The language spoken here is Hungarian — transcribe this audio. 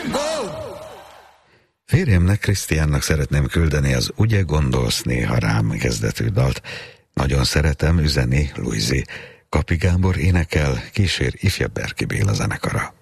Férjemnek, Krisztiánnak szeretném küldeni az Ugye gondolsz néha rám kezdetű dalt. Nagyon szeretem, üzeni Luizi. Kapi Gábor énekel, kísér ifjabb Berki Béla zenekara.